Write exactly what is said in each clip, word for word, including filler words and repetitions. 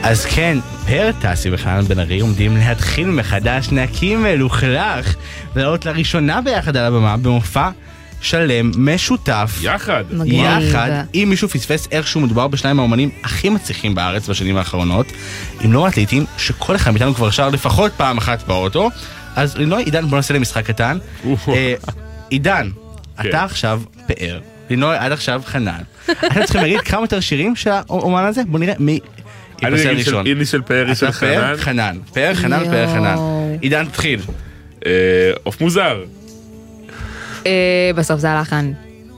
אז כן, פר טסי וחנן בן ארי עומדים להתחיל מחדש נקי מלוכלך ולעלות לראשונה ביחד על הבמה במופע שלם משותף. יחד. יחד. אם מישהו פספס איכשהו מדובר בשניים האומנים הכי מצליחים בארץ בשנים האחרונות, אם לא מעט לעיתים שכל אחד מאיתנו כבר שר לפחות פעם אחת באוטו, אז לינוי, עידן, בוא נעשה למשחק קטן. עידן, אתה עכשיו פאר. לינוי, עד עכשיו חנן. אתם צריכים להגיד כמה יותר שירים של האומן הזה? בוא נראה מי יפסל ראשון. איני של פאר, איני של חנן. חנן. פאר, חנן, פאר, חנן. עידן, תתחיל. אוף מוזר. בסוף זה הלחן.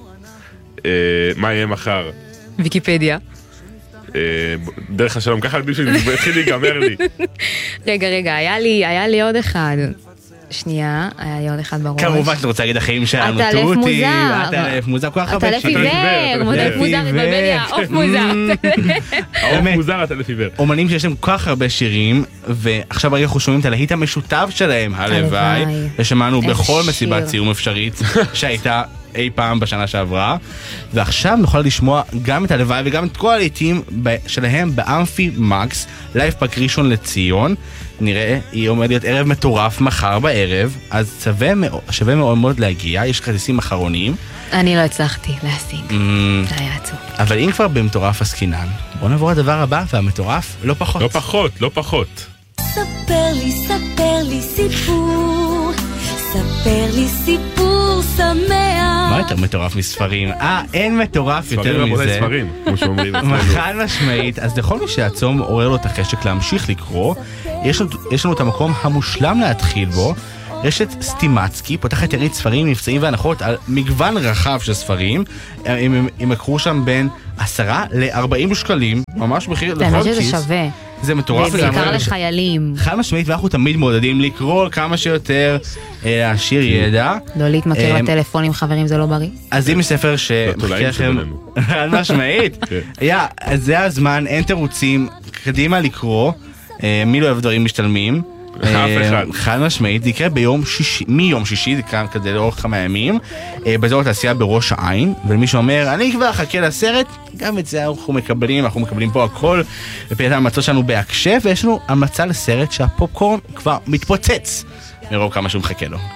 מה יהיה מחר? ויקיפדיה. דרך השלום, ככה עדיף שהתחיל להיגמר לי. רגע, רגע, היה לי, היה לי עוד אחד. שנייה, היה לי עוד אחד בראש. כמובן שאתה רוצה להגיד החיים שלנו, אתה אלף מוזר. אתה אלף מוזר, כל כך הרבה. אתה אלף עיוור, מודל מוזר, התבלבליה, עוף מוזר. העוף מוזר, אתה אלף עיוור. אומנים שיש להם כל כך הרבה שירים, ועכשיו הרגע אנחנו שומעים את הלהיט המשותף שלהם, הלוואי, ושמענו בכל מסיבת סיום אפשרית שהייתה אי פעם בשנה שעברה, ועכשיו נוכל לשמוע גם את הלוואי וגם את כל הלהיטים שלהם באמפי מקס, לייב פארק ראשון לציון. נראה, היא עומד להיות ערב מטורף מחר בערב, אז שווה מאוד, שווה מאוד מאוד להגיע, יש כרטיסים אחרונים. אני לא הצלחתי להשיג, זה היה עצוב. אבל אם כבר במטורף עסקינן, בוא נעבור לדבר הבא, והמטורף לא פחות. לא פחות, לא פחות. ספר לי, ספר לי סיפור, ספר לי סיפור שמח. מה יותר מטורף מספרים? אה, אין מטורף יותר מזה. ספרים, ספרים, כמו שאומרים. חד משמעית. אז לכל מי שהצום עורר לו את החשק להמשיך לקרוא, יש לנו, יש לנו את המקום המושלם להתחיל בו. רשת סטימצקי פותחת יריד ספרים, מבצעים והנחות על מגוון רחב של ספרים. הם, הם, הם יקרו שם בין עשרה ל-ארבעים שקלים, ממש מחיר לכל כיס. באמת שזה שווה. זה מטורף. ובעיקר לחיילים. חד משמעית, ואנחנו תמיד מעודדים לקרוא כמה שיותר, להשאיר ידע. לא להתמכר לטלפון עם חברים, זה לא בריא. אז אם יש ספר שמחכה לכם, חד משמעית, אז זה הזמן, אין תירוצים, קדימה לקרוא, מי לא אוהב דברים משתלמים. חד משמעית, זה יקרה ביום שישי, מיום שישי, זה יקרה כזה לאורך כמה ימים, באזור התעשייה בראש העין, ולמי שאומר, אני כבר אחכה לסרט, גם את זה אנחנו מקבלים, אנחנו מקבלים פה הכל, ופיית ההמלצות שלנו בהקשב, ויש לנו המלצה לסרט שהפופקורן כבר מתפוצץ, מרוב כמה שהוא מחכה לו.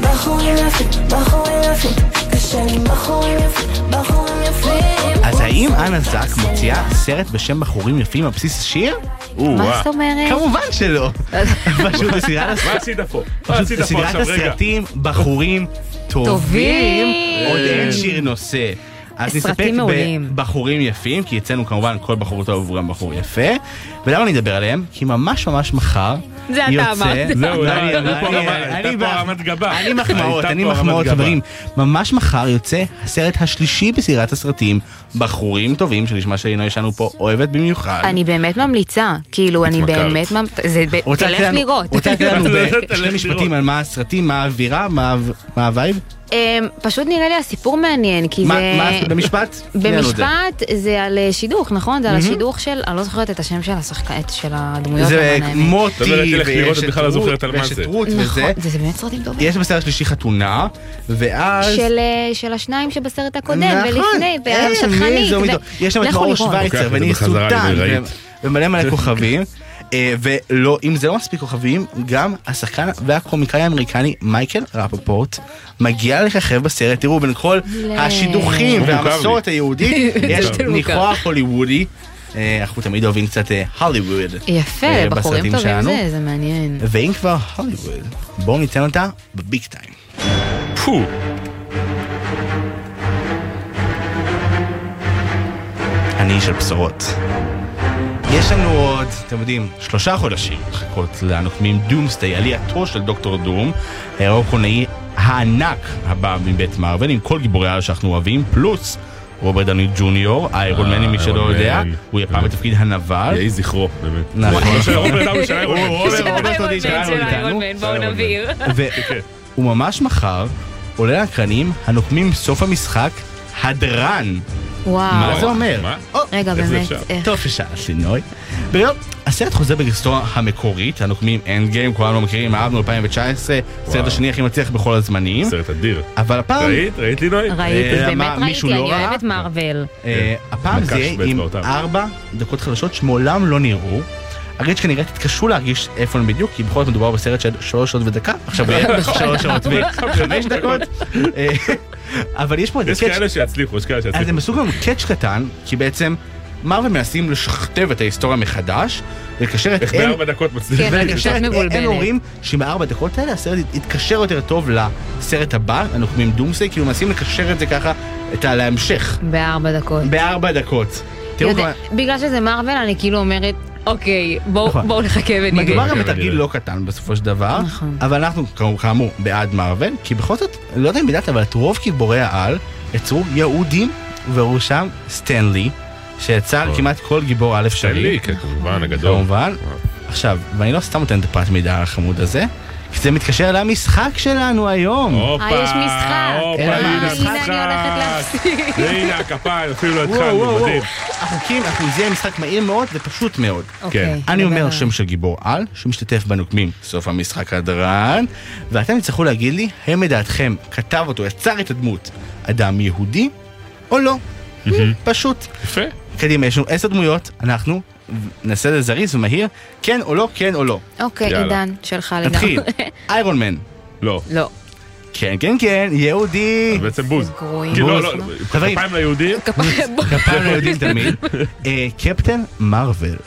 אז האם אנה זק מוציאה סרט בשם בחורים יפים על בסיס שיר? מה זאת אומרת? כמובן שלא. פשוט לסדרת הסרטים בחורים טובים, עוד אין שיר נושא. אז נסתפק בבחורים יפים, כי אצלנו כמובן כל בחור טוב הוא גם בחור יפה. ולמה אני אדבר עליהם? כי ממש ממש מחר זה אתה אמרת. זהו, הייתה פה רמת גבה. אני מחמאות, אני מחמאות חברים. ממש מחר יוצא הסרט השלישי בסדרת הסרטים בחורים טובים, שלשמה שלנו יש לנו פה אוהבת במיוחד. אני באמת ממליצה, כאילו אני באמת זה תלך לראות. רוצה לתת לנו בשני משפטים על מה הסרטים, מה האווירה, מה הווייב? פשוט נראה לי הסיפור מעניין, כי זה... במשפט? במשפט זה על שידוך, נכון? זה על השידוך של... אני לא זוכרת את השם של השחקת, של הדמויות. זה מוטי ויש רות וזה. זה באמת סרטים טובים. יש בסרט שלישי חתונה, ואז... של השניים שבסרט הקודם, ולפני, והשטחנית. יש שם את מאור שווייצר, וניר סולטן, ומלא מלא כוכבים. ולא, אם זה לא מספיק כוכבים, גם השחקן והקומיקאי האמריקני מייקל רפפורט מגיע לככב בסרט. תראו, בין כל השידוכים והמסורת היהודית יש ניחוח הוליוודי. אנחנו תמיד אוהבים קצת הוליווד. יפה, בחורים טובים זה, זה מעניין. ואם כבר הוליווד, בואו ניתן אותה בביג טיים. פו אני של בשורות. יש לנו עוד, אתם יודעים, שלושה חודשים לחכות לנוקמים דומסטיי, עלייתו של דוקטור דום, הרוקונאי הענק הבא מבית מארוול, עם כל גיבורי העל שאנחנו אוהבים, פלוס רוברט דאוני ג'וניור, האיירון מן, מי שלא יודע, הוא יהיה פעם בתפקיד הנבל. יהי זכרו, באמת. נכון. רוברט דאוני של האיירון מן. בואו נבהיר. והוא ממש מחר עולה לאקרנים הנוקמים סוף המשחק, הדרן. מה זה אומר? רגע, באמת. טוב ששאלת לינוי. בגלל, הסרט חוזר בגרסתו המקורית, הנוקמים אנד גיים, כולנו לא מכירים, אהבנו אלפיים תשע עשרה, הסרט השני הכי מצליח בכל הזמנים. סרט אדיר. אבל הפעם... ראית? ראית לינוי? ראיתי, באמת ראיתי, אני אוהבת מארוול. הפעם זה עם ארבע דקות חדשות שמעולם לא נראו. אגיד שכנראה תתקשו להרגיש איפה הם בדיוק, כי בכל זאת מדובר בסרט של שלוש שעות ודקה, עכשיו שלוש שעות וחמש דקות, אבל יש פה את יש כאלה שיצליחו, יש כאלה שיצליחו. אז הם עשו גם קאץ' קטן, כי בעצם מרוול מנסים לשכתב את ההיסטוריה מחדש, ולקשר את... איך בארבע דקות מצליחים. כן, אני קצת מבולבלת. הם אומרים שבארבע דקות האלה הסרט יתקשר יותר טוב לסרט הבא, הנוקמים דומסי, כאילו מנסים לקשר את זה ככה, את להמשך. בארבע דקות. בארבע דקות. בגלל שזה מרוול, אני כאילו אומרת, אוקיי, בואו נחכה ונראה. מדובר גם בתרגיל לא קטן בסופו של דבר, אבל אנחנו כאמור בעד מרוול, כי בכל זאת, לא יודע אם בדעת, אבל את רוב גיבורי העל יצרו יהודים, ובראשם סטנלי, שיצר כמעט כל גיבור א' שלי. סטנלי, כן, כמובן, הגדול. כמובן. עכשיו, ואני לא סתם נותן את הפרט מידע על החמוד הזה, כי זה מתקשר למשחק שלנו היום. הופה, יש משחק. הופה, הנה, משחק. אני הולכת להפסיק. והנה הכפיים, אפילו לא התחלנו, מדהים. החוקים, אנחנו זה משחק מהיר מאוד ופשוט מאוד. כן. אני אומר שם של גיבור על, שמשתתף בנוקמים, סוף המשחק הדרן, ואתם תצטרכו להגיד לי, הם לדעתכם כתב אותו, יצר את הדמות, אדם יהודי, או לא. פשוט. יפה. קדימה, יש לנו עשר דמויות, אנחנו נעשה את זה זריז ומהיר, כן או לא, כן או לא. אוקיי, עידן, שלך לגמרי. נתחיל. איירון מן. לא. לא. כן, כן, כן, יהודי. בעצם בוז. גרועים. לא, לא, כפיים ליהודים. כפיים ליהודים תמיד. קפטן מרוול.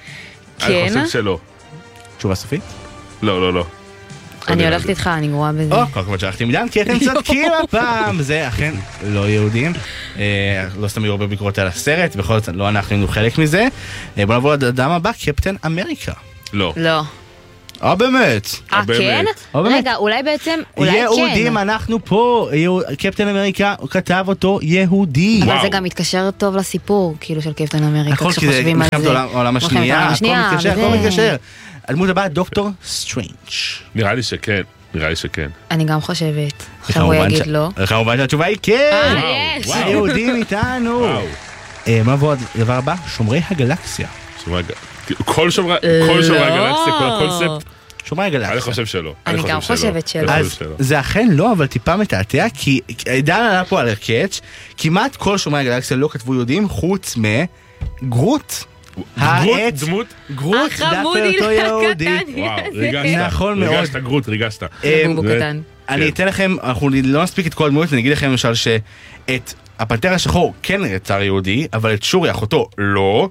אני חושב שלא. תשובה סופית? לא, לא, לא. אני הולכת איתך, אני גרועה בזה. או, כל כבוד שלחתי מידן, כי אתם צודקים הפעם. זה אכן לא יהודים. לא סתם יהיו הרבה ביקורות על הסרט, בכל זאת לא אנחנו היינו חלק מזה. בוא נעבור לאדם הבא, קפטן אמריקה. לא. לא. אה באמת? אה כן? רגע, אולי בעצם, אולי כן. יהודים, אנחנו פה. קפטן אמריקה, הוא כתב אותו יהודי. אבל זה גם מתקשר טוב לסיפור, כאילו של קפטן אמריקה, כשחושבים על זה. מלחמת העולם השנייה, הכל מתקשר, הכל מתקשר. הדמות הבאה, דוקטור סטרנג'. נראה לי שכן, נראה לי שכן. אני גם חושבת. עכשיו הוא יגיד לא. כמובן שהתשובה היא כן. אה, יש. היהודים איתנו. מה עבור הדבר הבא? שומרי הגלקסיה. כל שומרי הגלקסיה, כל הקונספט. שומרי הגלקסיה. אני חושב שלא. אני גם חושבת שלא. אז זה אכן לא, אבל טיפה מתעתע, כי עידן עלה פה על הקאץ', כמעט כל שומרי הגלקסיה לא כתבו יהודים, חוץ מגרוט. גרוט, דמות? גרוט, דווקא אותו יהודי. וואו, ריגשת. נכון מאוד. ריגשת, גרוט, ריגשת. בובו קטן. אני אתן לכם, אנחנו לא נספיק את כל הדמות, אני אגיד לכם למשל שאת הפנתר השחור כן יצר יהודי, אבל את שורי אחותו לא,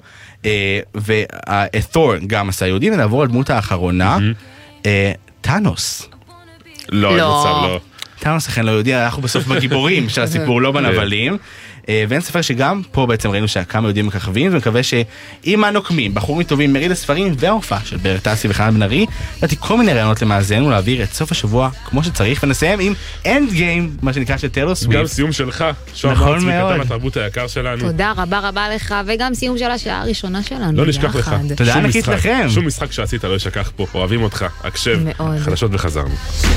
ות'ור גם עשה יהודי, ונעבור לדמות האחרונה, טאנוס. לא, אין מצב, לא. טאנוס אכן לא יהודי, אנחנו בסוף בגיבורים של הסיפור, לא בנבלים. ואין ספר שגם פה בעצם ראינו שהכמה יהודים מככבים, ומקווה שאם הנוקמים, בחורים טובים, מריד הספרים וההופעה של ברטסי וחנן בן ארי, נתתי כל מיני רעיונות למאזן ולהעביר את סוף השבוע כמו שצריך, ונסיים עם אנד גיים, מה שנקרא של טיילור סוויפט. גם סיום שלך, נכון מאוד. כתב התרבות היקר שלנו. תודה רבה רבה לך, וגם סיום של השעה הראשונה שלנו. לא נשכח לך. תודה ענקית לכם. שום משחק שעשית לא ישכח פה, אוהבים אותך, הקשב, חדשות וחזרנו.